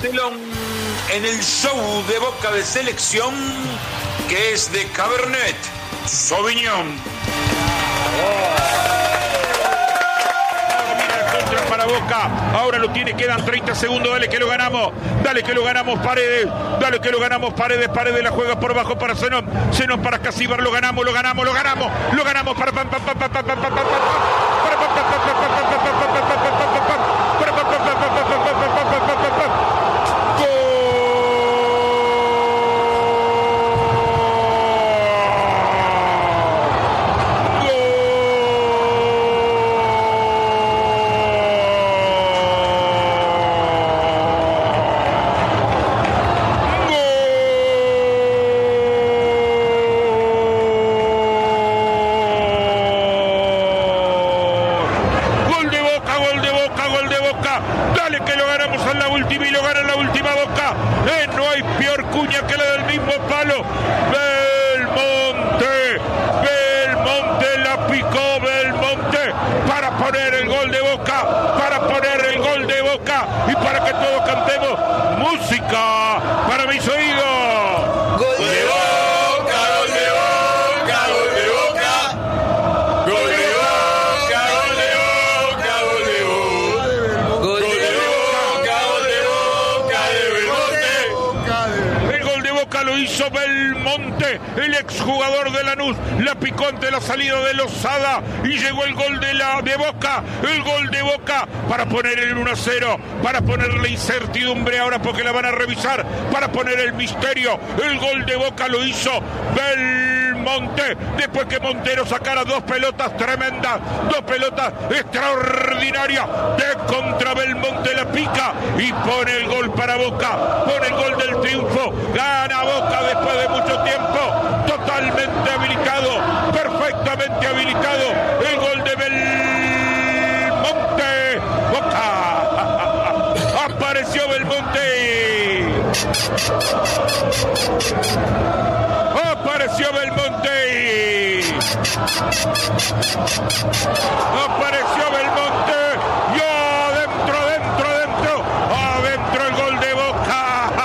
pastelón en el show de Boca de Selección, que es de Cabernet Sauvignon. Para Boca, ahora lo tiene, quedan 30 segundos, dale que lo ganamos, Paredes, Paredes la juega por bajo para Zenón para Casíbar, lo ganamos, para y para que todos cantemos música para mis oídos. Gol de Boca, gol de Boca, gol de Boca, gol de Boca, gol de Boca, gol de Boca, gol de Boca, gol de Boca, de Belmonte. El gol de Boca lo hizo Belmonte, el exjugador de Lanús, la picó ante la salida de Lozada y llegó el gol de Boca, el gol de Boca para poner el 1-0, para ponerle incertidumbre ahora porque la van a revisar, para poner el misterio. El gol de Boca lo hizo Belmonte, después que Montero sacara dos pelotas tremendas, dos pelotas extraordinarias, de contra Belmonte la pica y pone el gol para Boca, pone el gol del triunfo, gana Boca después de mucho tiempo, totalmente habilitado, perfectamente habilitado, el gol de Belmonte, Boca, apareció Belmonte, apareció Belmonte, apareció Belmonte, y adentro el gol de Boca,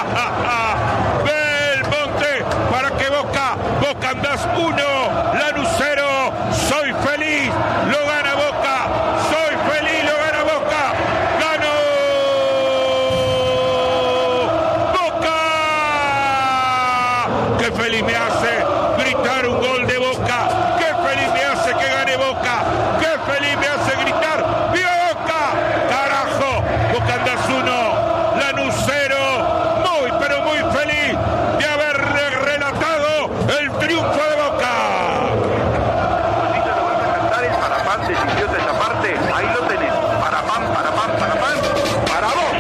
Belmonte, para que Boca andás 1, Lanús 0, soy feliz, lo gana Boca, soy feliz, lo gana Boca, ganó Boca, qué feliz me hace gritar un gol de Boca, qué feliz me hace que gane Boca, qué feliz me hace gritar, ¡viva Boca! ¡Carajo! Boca andás 1, Lanús 0, muy pero muy feliz de haber relatado el triunfo de Boca. Ahí lo tenés, para pan, para vos.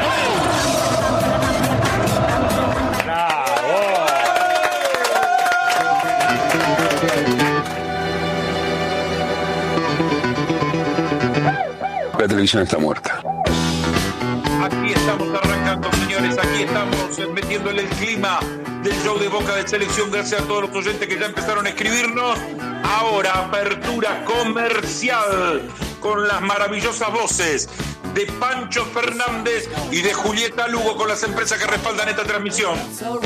La televisión está muerta. Aquí estamos arrancando, señores, aquí estamos metiéndole el clima del show de Boca de Selección, gracias a todos los oyentes que ya empezaron a escribirnos. Ahora, apertura comercial con las maravillosas voces de Pancho Fernández y de Julieta Lugo con las empresas que respaldan esta transmisión.